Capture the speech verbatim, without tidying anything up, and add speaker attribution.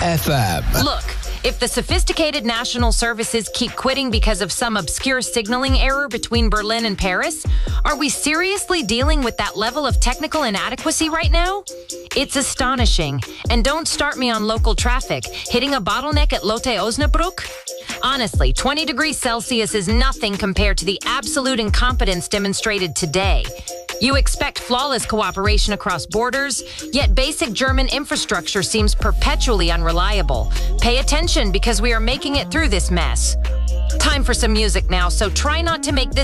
Speaker 1: F M.
Speaker 2: Look, if the sophisticated national services keep quitting because of some obscure signaling error between Berlin and Paris, are we seriously dealing with that level of technical inadequacy right now? It's astonishing. And don't start me on local traffic. Hitting a bottleneck at Lotte Osnabrück? Honestly, twenty degrees Celsius is nothing compared to the absolute incompetence demonstrated today. You expect flawless cooperation across borders, yet basic German infrastructure seems perpetually unreliable. Pay attention because we are making it through this mess. Time for some music now, so try not to make this